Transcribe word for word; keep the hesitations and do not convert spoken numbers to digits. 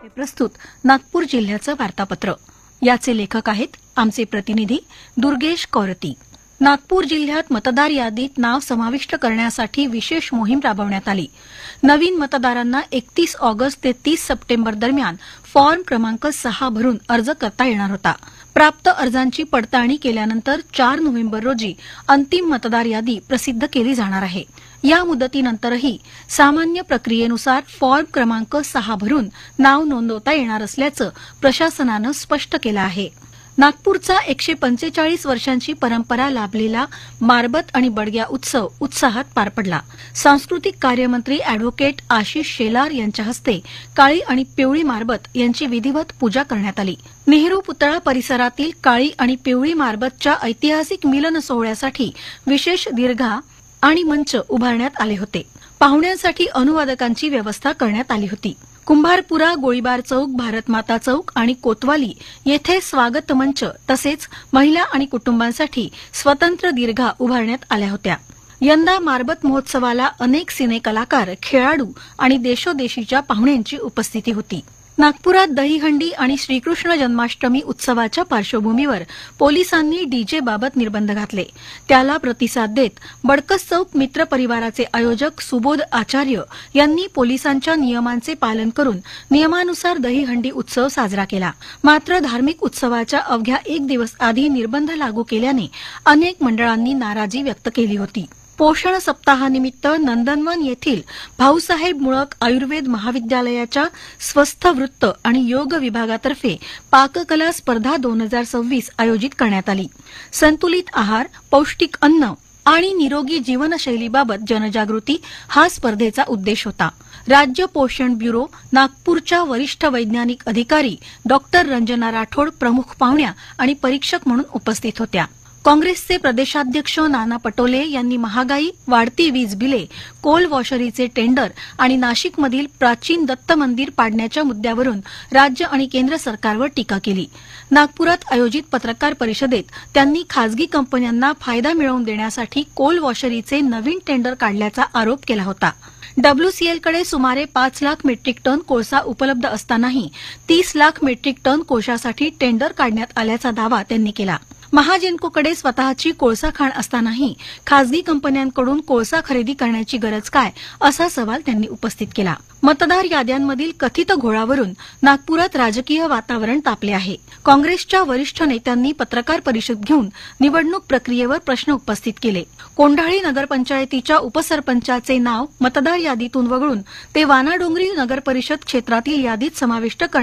प्रस्तुत नागपूर जिल्ह्याचं वार्तापत्र. याचे लेखक आहेत आमचे प्रतिनिधी दुर्गेश कौरती. नागपूर जिल्ह्यात मतदार यादीत नाव समाविष्ट करण्यासाठी विशेष मोहीम राबवण्यात आली. नवीन मतदारांना एकतीस ऑगस्ट ते तीस सप्टेंबर दरम्यान फॉर्म क्रमांक सहा भरून अर्ज करता येणार होता. प्राप्त अर्जांची पडताळणी केल्यानंतर चार नोव्हेंबर रोजी अंतिम मतदार यादी प्रसिद्ध केली जाणार आहे. या मुदतीनंतरही सामान्य प्रक्रियेनुसार फॉर्म क्रमांक सहा भरून नाव नोंदवता येणार असल्याचं प्रशासनानं स्पष्ट केलं आहे. नागपूरचा एकशे पंचेचाळीस वर्षांची परंपरा लाभलेला मारबत आणि बडग्या उत्सव उत्साहात पार पडला. सांस्कृतिक कार्यमंत्री अॅडव्होकेट आशिष शेलार यांच्या हस्ते काळी आणि पिवळी मारबत यांची विधिवत पूजा करण्यात आली. नेहरू पुतळा परिसरातील काळी आणि पिवळी मारबतच्या ऐतिहासिक मिलन सोहळ्यासाठी विशेष दीर्घा आणि मंच उभारण्यात आले होते. पाहुण्यांसाठी अनुवादकांची व्यवस्था करण्यात आली होती. कुंभारपुरा, गोळीबार चौक, भारतमाता चौक आणि कोतवाली येथे स्वागत मंच तसेच महिला आणि कुटुंबांसाठी स्वतंत्र दीर्घा उभारण्यात आल्या होत्या. यंदा मारबत महोत्सवाला अनेक सिनेकलाकार, खेळाडू आणि देशोदेशीच्या पाहुण्यांची उपस्थिती होती. नागपुरात दहीहंडी आणि श्रीकृष्ण जन्माष्टमी उत्सवाच्या पार्श्वभूमीवर पोलिसांनी डीजे बाबत निर्बंध घातले. त्याला प्रतिसाद देत बडकस चौक मित्र परिवाराचे आयोजक सुबोध आचार्य यांनी पोलिसांच्या नियमांचे पालन करून नियमानुसार दहीहंडी उत्सव साजरा केला. मात्र धार्मिक उत्सवाच्या अवघ्या एक दिवस आधी निर्बंध लागू केल्याने अनेक मंडळांनी नाराजी व्यक्त केली होती. पोषण सप्ताहानिमित्त नंदनवन येथील भाऊसाहेब मुळक आयुर्वेद महाविद्यालयाच्या स्वस्थ वृत्त आणि योग विभागातर्फे पाककला स्पर्धा दोन हजार सव्वीस आयोजित करण्यात आली. संतुलित आहार, पौष्टिक अन्न आणि निरोगी जीवनशैलीबाबत जनजागृती हा स्पर्धेचा उद्देश होता. राज्य पोषण ब्युरो नागपूरच्या वरिष्ठ वैज्ञानिक अधिकारी डॉक्टर रंजना राठोड प्रमुख पाहुण्या आणि परीक्षक म्हणून उपस्थित होत्या. काँग्रेसचे प्रदेशाध्यक्ष नाना पटोले यांनी महागाई, वाढती वीज बिले, कोल वॉशरीचे टेंडर आणि नाशिकमधील प्राचीन दत्त मंदिर पाडण्याच्या मुद्द्यावरून राज्य आणि केंद्र सरकारवर टीका केली. नागपुरात आयोजित पत्रकार परिषदेत त्यांनी खासगी कंपन्यांना फायदा मिळवून देण्यासाठी कोल वॉशरीचे नवीन टेंडर काढल्याचा आरोप केला होता. डब्ल्यूसीएलकडे सुमारे पाच लाख मेट्रिक टन कोळसा उपलब्ध असतानाही तीस लाख मेट्रिक टन कोळशासाठी टेंडर काढण्यात आल्याचा दावा त्यांनी केला. महाजेनकोकडे स्वतःची कोळसा खाण असतानाही खासगी कंपन्यांकडून कोळसा खरेदी करण्याची गरज काय, असा सवाल त्यांनी उपस्थित केला. मतदार याद्यांमधील कथित घोळावरून नागपुरात राजकीय वातावरण तापले आहे. काँग्रेसच्या वरिष्ठ नेत्यांनी पत्रकार परिषद घेऊन निवडणूक प्रक्रियेवर प्रश्न उपस्थित केले. कोंढाळी नगरपंचायतीच्या उपसरपंचाचे नाव मतदार यादीतून वगळून ते वानाडोंगरी नगरपरिषद क्षेत्रातील यादीत समाविष्ट